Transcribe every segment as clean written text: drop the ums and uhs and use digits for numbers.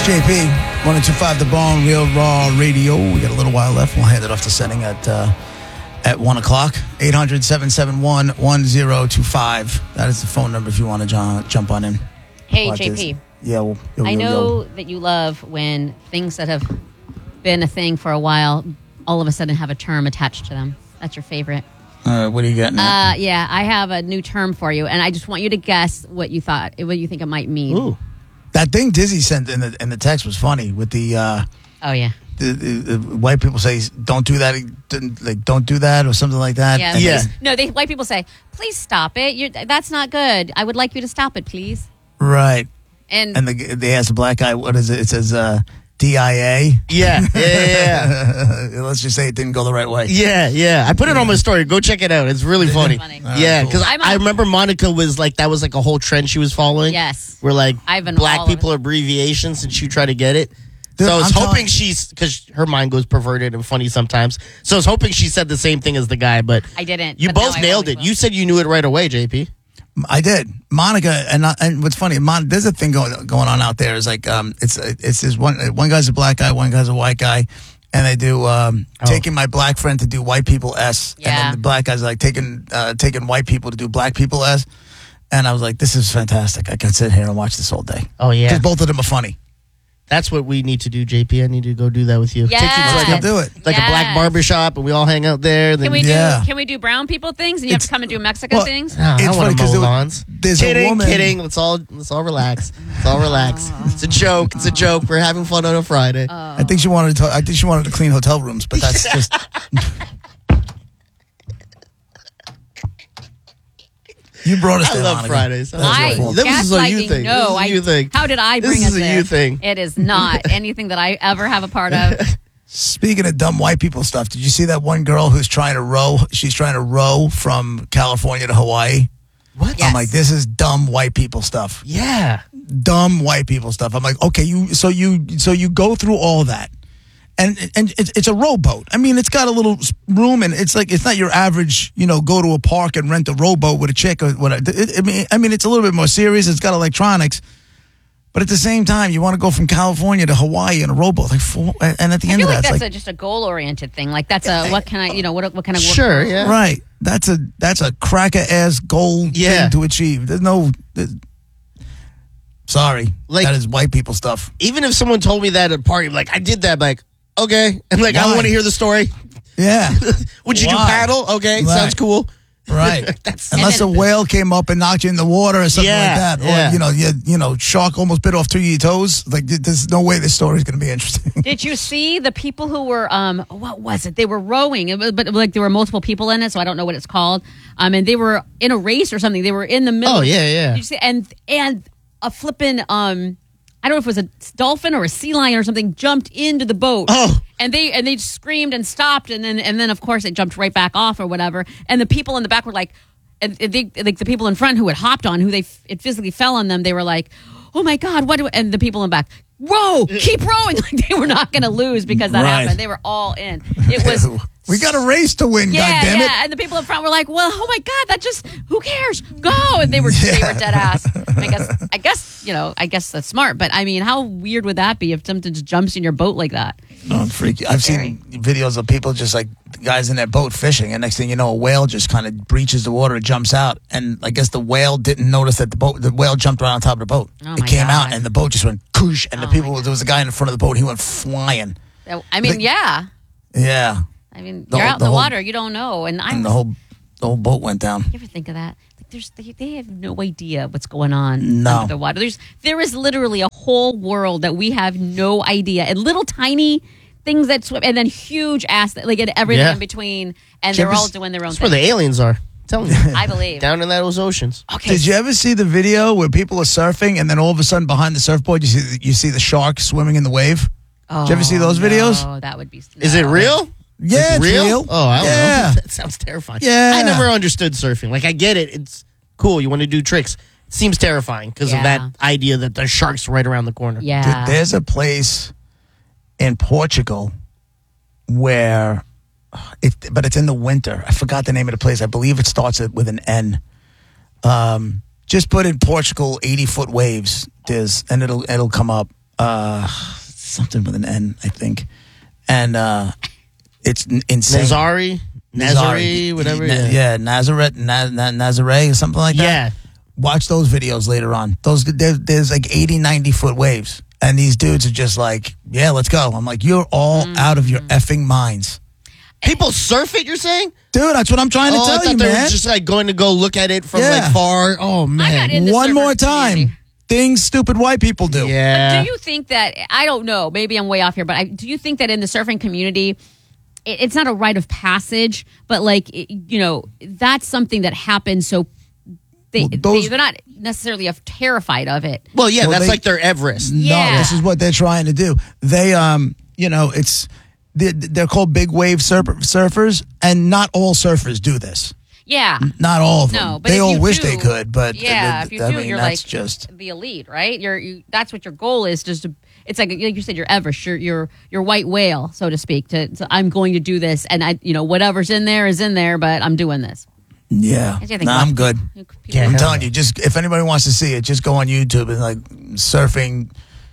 JP, 102.5 The Bone, Real Raw Radio. We got a little while left. We'll hand it off to setting at 1 o'clock. 800-771-1025. That is the phone number if you want to jump on in. Hey, JP. Yeah, I know that you love when things that have been a thing for a while all of a sudden have a term attached to them. That's your favorite. What are you getting at? Yeah, I have a new term for you, and I just want you to guess what you think it might mean. Ooh. That thing Dizzy sent in the text was funny with the... oh, yeah. The white people say, don't do that, like, don't do that, or something like that. Yeah. No, white people say, please stop it. That's not good. I would like you to stop it, please. Right. And they asked the black guy, what is it? It says DIA. Yeah. Let's just say it didn't go the right way. Yeah. I put it on my story. Go check it out. It's really funny. Yeah, because cool. I remember Monica was like, that was like a whole trend she was following. Yes. Where like black people abbreviations and she tried to get it. Dude, so I was hoping because her mind goes perverted and funny sometimes. So I was hoping she said the same thing as the guy, but I didn't. You both nailed it. You said you knew it right away, JP. I did. Monica, and what's funny, there's a thing going on out there. It's like it's this one guy's a black guy, one guy's a white guy, and they do taking my black friend to do white people S, and then the black guy's like taking white people to do black people S, and I was like, this is fantastic. I can sit here and watch this all day. Oh yeah, because both of them are funny. That's what we need to do, JP. I need to go do that with you. Yes. Take you to do it. Like a black barbershop, and we all hang out there. Then Can we do brown people things, and you have to come and do Mexican things? No, I don't want to mow lawns. Kidding. Let's all relax. Let's all relax. It's a joke. It's a joke. We're having fun on a Friday. I think she wanted to clean hotel rooms, but that's just. You brought us there, I love Monica. Fridays. This is a you thing. No, this is a you thing. How did I bring us there? This is a you thing. It is not anything that I ever have a part of. Speaking of dumb white people stuff, did you see that one girl who's trying to row? She's trying to row from California to Hawaii. What? I'm like, this is dumb white people stuff. Yeah. Dumb white people stuff. I'm like, okay, you go through all that. And it's a rowboat. I mean, it's got a little room, and it's not your average, go to a park and rent a rowboat with a chick or whatever. I mean, it's a little bit more serious. It's got electronics, but at the same time, you want to go from California to Hawaii in a rowboat, and at the end of that, that's just a goal-oriented thing. Like that's what kind of what kind of work? Sure, yeah, right. That's a cracker ass goal thing to achieve. There's no. Sorry, that is white people stuff. Even if someone told me that at a party, like I did that, like. Okay. And I don't want to hear the story. Yeah. Would you do paddle? Okay. Right. Sounds cool. Right. Unless a whale came up and knocked you in the water or something like that. Or, shark almost bit off 2 of your toes. Like, there's no way this story is going to be interesting. Did you see the people who were, what was it? They were rowing, but there were multiple people in it, so I don't know what it's called. And they were in a race or something. They were in the middle. Oh, yeah. Did you see? And a flippin', I don't know if it was a dolphin or a sea lion or something jumped into the boat. Oh. And they screamed and stopped, and then of course it jumped right back off or whatever. And the people in the back were like, and they, like the people in front who had hopped on, it physically fell on them. They were like, "Oh my God, what?" And the people in the back, row, keep rowing. Like they were not going to lose because that happened. They were all in. It was. We got a race to win, goddammit. Yeah, and the people in front were like, well, oh my God, who cares? Go. And they were dead ass. I guess that's smart. But I mean, how weird would that be if something just jumps in your boat like that? Oh, freaky. I've seen videos of people just like guys in their boat fishing, and next thing you know, a whale just kind of breaches the water and jumps out. And I guess the whale didn't notice that the whale jumped right on top of the boat. Oh it came out, and the boat just went koosh, and there was a guy in the front of the boat, he went flying. I mean, yeah. Yeah. I mean, you're out in the water, you don't know, and the whole boat went down. You ever think of that? Like they have no idea what's going on under the water. There is literally a whole world that we have no idea, and little tiny things that swim, and then huge ass and everything in between, and they're all doing their own thing. That's where the aliens are. Tell me, I believe down in those oceans. Okay. Did you ever see the video where people are surfing, and then all of a sudden behind the surfboard you see the shark swimming in the wave? Did you ever see those videos? Oh, that would be. Is it real? Yeah, it's real. Oh, I don't know. That sounds terrifying. Yeah. I never understood surfing. Like, I get it. It's cool. You want to do tricks. It seems terrifying because of that idea that the shark's right around the corner. Yeah. There's a place in Portugal where, but it's in the winter. I forgot the name of the place. I believe it starts with an N. Just put in Portugal 80-foot waves, and it'll come up. something with an N, I think, and it's insane. Nazare, whatever. Nazareth, Nazare, or something like that. Yeah. Watch those videos later on. There's like 80, 90 foot waves, and these dudes are just like, yeah, let's go. I'm like, you're all out of your effing minds. People surf it, you're saying? Dude, that's what I'm trying to tell I thought you, they man. were just like going to go look at it from like far. Oh, man. One more time. Things stupid white people do. Yeah. But do you think that, I don't know, maybe I'm way off here, but do you think that in the surfing community, it's not a rite of passage, but like, that's something that happens so they're not necessarily terrified of it. Well, yeah, that's like their Everest. Yeah. No, this is what they're trying to do. They, they're called big wave surfers, and not all surfers do this. Yeah. Not all of them. No, but they if all you wish do, they could, but if you do, you're that's like just the elite, right? That's what your goal is. Just to, it's like you said, your Everest, your white whale, so to speak. So I'm going to do this, and whatever's in there is in there, but I'm doing this. Yeah, I'm good. I'm telling you, just if anybody wants to see it, just go on YouTube and like surfing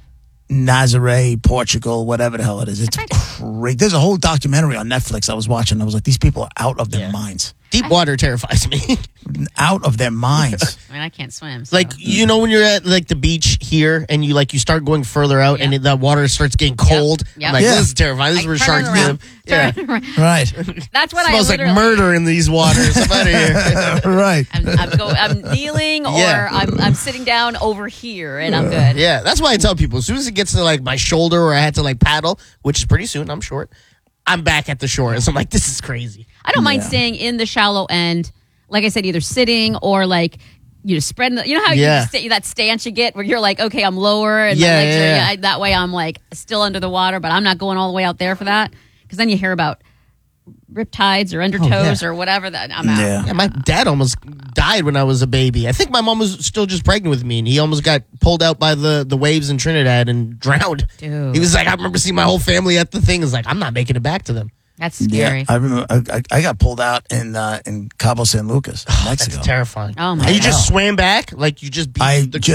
Nazare, Portugal, whatever the hell it is. It's great. There's a whole documentary on Netflix I was watching. I was like, these people are out of their minds. Deep water terrifies me. Out of their minds. I mean, I can't swim. So. Like, when you're at like the beach here and you start going further out and that water starts getting cold. Yep. I'm like, this is terrifying. This is where sharks live. Yeah. Right. That's what smells like murder in these waters. I'm out of here. Right. I'm kneeling or I'm sitting down over here and I'm good. Yeah, that's why I tell people as soon as it gets to like my shoulder or I had to like paddle, which is pretty soon, I'm short, I'm back at the shore. So I'm like, this is crazy. I don't mind staying in the shallow end, like I said, either sitting or like spreading. You know how that stance you get where you're like, okay, I'm lower and that way I'm like still under the water, but I'm not going all the way out there for that because then you hear about riptides or undertows or whatever. That I'm out. Yeah, my dad almost died when I was a baby. I think my mom was still just pregnant with me, and he almost got pulled out by the waves in Trinidad and drowned. Dude. He was like, I remember seeing my whole family at the thing. It's like, I'm not making it back to them. That's scary. Yeah, I remember I got pulled out in Cabo San Lucas, Mexico. That's terrifying. Oh my! And you just swam back, like you just beat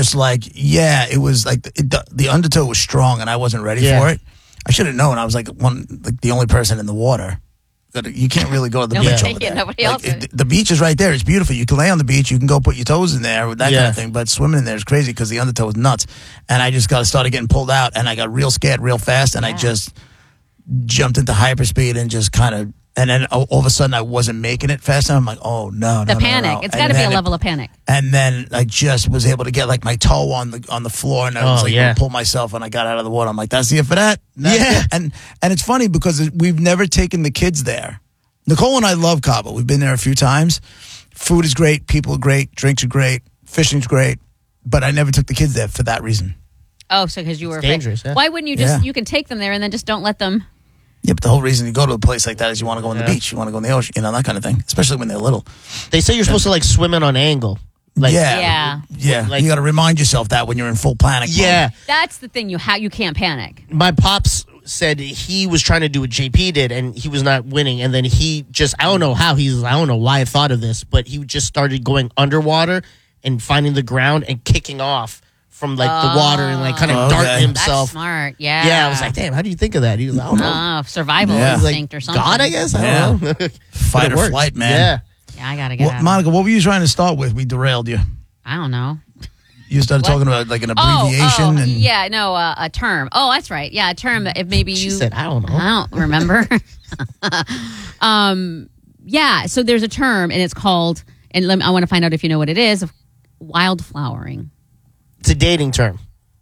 it was like the undertow was strong, and I wasn't ready for it. I should have known. I was like the only person in the water. You can't really go to the beach over there. Nobody else. The beach is right there. It's beautiful. You can lay on the beach. You can go put your toes in there, that kind of thing. But swimming in there is crazy because the undertow is nuts. And I just started getting pulled out, and I got real scared real fast, and I just jumped into hyperspeed and just kind of, and then all of a sudden I wasn't making it fast enough. I'm like, oh no, the panic. It's got to be a level of panic. And then I just was able to get like my toe on the floor, and I was able to pull myself, and I got out of the water. I'm like, that's it for that. And it's funny because we've never taken the kids there. Nicole and I love Cabo. We've been there a few times. Food is great, people are great, drinks are great, fishing's great, but I never took the kids there for that reason. Oh, so because you were dangerous. Yeah. Why wouldn't you just? You can take them there and then just don't let them. Yeah, but the whole reason you go to a place like that is you want to go on the beach, you want to go in the ocean, that kind of thing. Especially when they're little. They say you're supposed to like swim in on angle. Like, yeah. Like, you got to remind yourself that when you're in full panic. Yeah, that's the thing. You can't panic. My pops said he was trying to do what JP did, and he was not winning. And then he just, I don't know how, I don't know why I thought of this, but he just started going underwater and finding the ground and kicking off from like the water and like kind of darting himself. That's smart. Yeah. Yeah, I was like, damn, how do you think of that? He was like, I don't know. Survival instinct or something. God, I guess. I don't know. Fight or flight, man. Yeah, I gotta get out. Monica, what were you trying to start with? We derailed you. I don't know. You started talking about like an abbreviation. A term. Oh, that's right. Yeah, a term. If maybe she said, I don't know. I don't remember. So there's a term, and it's called, and I want to find out if you know what it is, wildflowering. It's a dating term.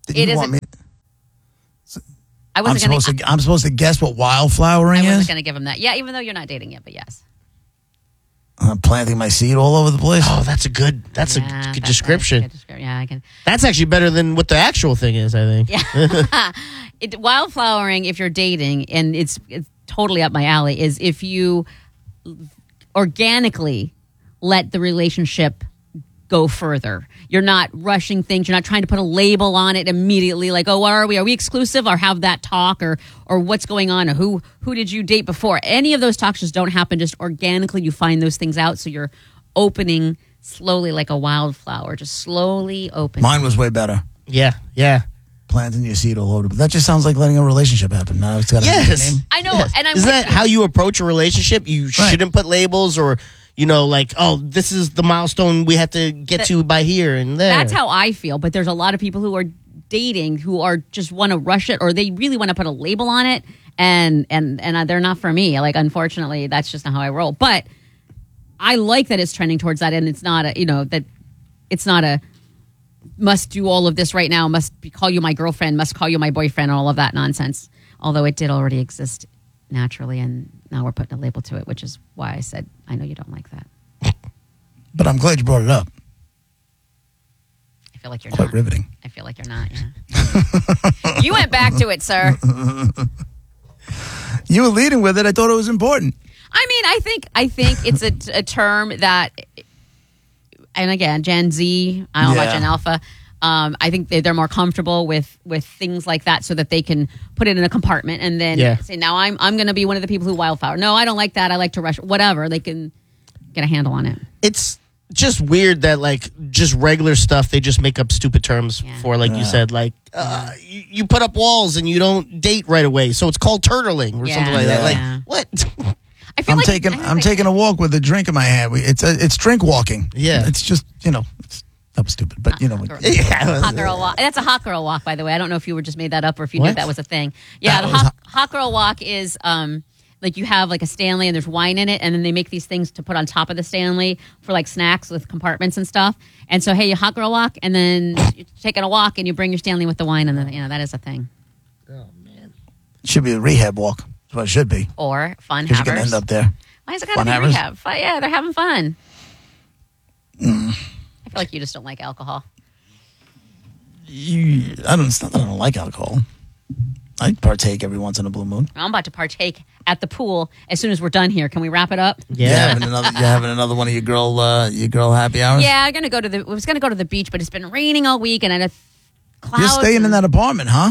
I'm supposed to guess what wildflowering is? I wasn't going to give him that. Yeah, even though you're not dating yet, but yes. I'm planting my seed all over the place. Oh, that's a good description. Yeah, I can. That's actually better than what the actual thing is, I think. Yeah. Wildflowering, if you're dating, and it's totally up my alley, is if you organically let the relationship go further. You're not rushing things. You're not trying to put a label on it immediately. Like, oh, what are we? Are we exclusive? Or have that talk? Or what's going on? Or who did you date before? Any of those talks just don't happen. Just organically, you find those things out. So you're opening slowly like a wildflower, just slowly opening. Mine was way better. Yeah. planting your seed all over. But that just sounds like letting a relationship happen. Now it's got a Yes. name. I know, Yes. and I'm Isn't with that how you approach a relationship? You shouldn't put labels or, like, oh, this is the milestone we have to get to by here and there. That's how I feel. But there's a lot of people who are dating who are just want to rush it, or they really want to put a label on it, and they're not for me. Like, unfortunately, that's just not how I roll. But I like that it's trending towards that, and it's not that it's not a must do all of this right now, call you my girlfriend, must call you my boyfriend, and all of that nonsense. Although it did already exist naturally, and now we're putting a label to it, which is why I said I know you don't like that. But I'm glad you brought it up. I feel like you're Quite not. riveting. I feel like you're not. Yeah. You went back to it, sir. You were leading with it. I thought it was important. I mean, I think it's a term that, and again, Gen Z, I don't know about Gen Alpha. I think they're more comfortable with things like that, so that they can put it in a compartment and then say, "Now I'm going to be one of the people who wildflower." No, I don't like that. I like to rush. Whatever, they can get a handle on it. It's just weird that, like, just regular stuff, they just make up stupid terms for, like you said, like, you put up walls and you don't date right away, so it's called turtling or something like that. Like, what? I feel I'm taking a walk with a drink in my hand. It's drink walking. Yeah. It's just, that was stupid, but Hot girl walk. That's a hot girl walk, by the way. I don't know if you were just made that up or if you knew that was a thing. Yeah, the hot girl walk is like you have like a Stanley and there's wine in it, and then they make these things to put on top of the Stanley for like snacks with compartments and stuff. And so, hey, you hot girl walk, and then you're taking a walk and you bring your Stanley with the wine, and then that is a thing. Oh man, it should be a rehab walk. That's what it should be. Or fun Because havers. you're gonna end up there. Why is it gotta be rehab? Yeah, they're having fun. I feel like you just don't like alcohol. It's not that I don't like alcohol. I partake every once in a blue moon. I'm about to partake at the pool as soon as we're done here. Can we wrap it up? Yeah. You're having another one of your girl happy hours? Yeah, we was gonna go to the beach, but it's been raining all week and it's clouds. You're staying in that apartment, huh?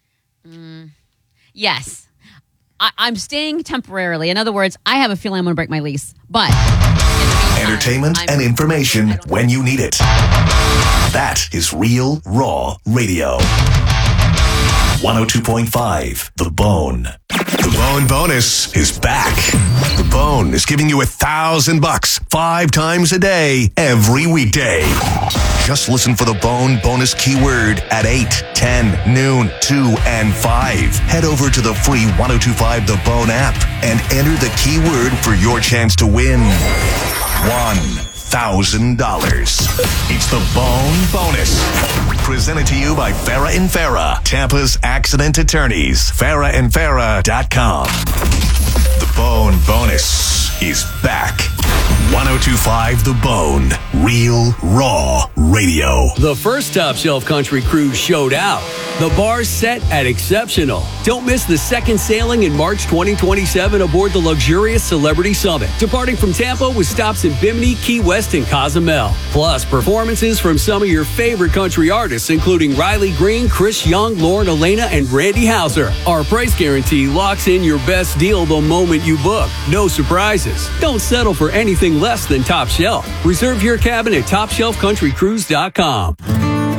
Yes. I'm staying temporarily. In other words, I have a feeling I'm going to break my lease. But entertainment and information when you need it. That is Real Raw Radio. 102.5 The Bone. The Bone Bonus is back. The Bone is giving you $1,000 5 times a day, every weekday. Just listen for the Bone Bonus keyword at 8, 10, noon, 2, and 5. Head over to the free 102.5 The Bone app and enter the keyword for your chance to win $1,000. It's the Bone Bonus. Presented to you by Farah & Farah, Tampa's accident attorneys. FarahandFarah.com. The Bone Bonus is back. 102.5 The Bone. Real Raw Radio. The first Top Shelf Country Cruise showed out. The bar's set at exceptional. Don't miss the second sailing in March 2027 aboard the luxurious Celebrity Summit, departing from Tampa with stops in Bimini, Key West, and Cozumel. Plus, performances from some of your favorite country artists, including Riley Green, Chris Young, Lauren Elena, and Randy Houser. Our price guarantee locks in your best deal the moment you book. No surprises. Don't settle for anything less than Top Shelf. Reserve your cabin at TopShelfCountryCruise.com.